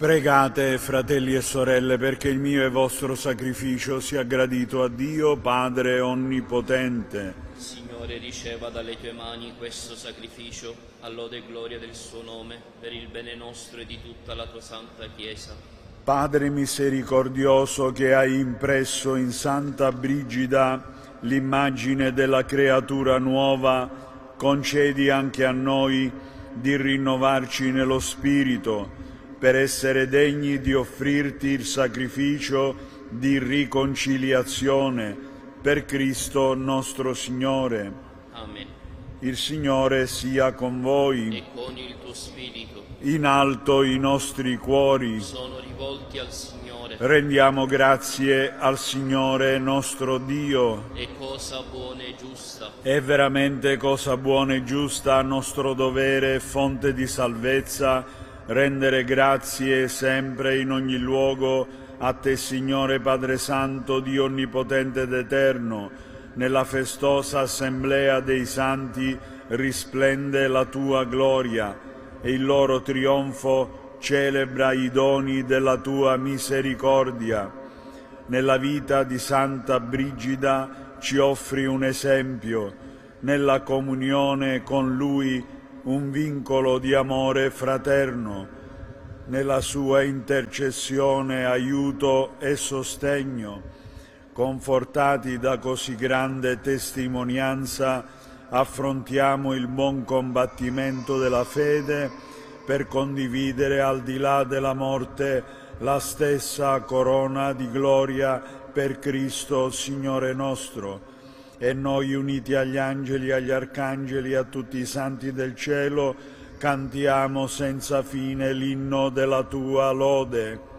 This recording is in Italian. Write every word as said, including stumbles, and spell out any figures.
Pregate, fratelli e sorelle, perché il mio e vostro sacrificio sia gradito a Dio, Padre Onnipotente. Signore, riceva dalle tue mani questo sacrificio, a lode e gloria del suo nome, per il bene nostro e di tutta la tua santa Chiesa. Padre misericordioso, che hai impresso in Santa Brigida l'immagine della creatura nuova, concedi anche a noi di rinnovarci nello spirito, per essere degni di offrirti il sacrificio di riconciliazione per Cristo nostro Signore. Amen. Il Signore sia con voi. E con il tuo spirito. In alto i nostri cuori. Sono rivolti al Signore. Rendiamo grazie al Signore nostro Dio. È cosa buona e giusta. È veramente cosa buona e giusta, nostro dovere e fonte di salvezza, rendere grazie sempre in ogni luogo a Te, Signore Padre Santo, Dio Onnipotente ed Eterno. Nella festosa assemblea dei santi risplende la Tua gloria e il loro trionfo celebra i doni della Tua misericordia. Nella vita di Santa Brigida ci offri un esempio, nella comunione con Lui un vincolo di amore fraterno, nella sua intercessione aiuto e sostegno. Confortati da così grande testimonianza, affrontiamo il buon combattimento della fede per condividere al di là della morte la stessa corona di gloria per Cristo Signore nostro. E noi, uniti agli angeli, agli arcangeli e a tutti i santi del cielo, cantiamo senza fine l'inno della Tua lode.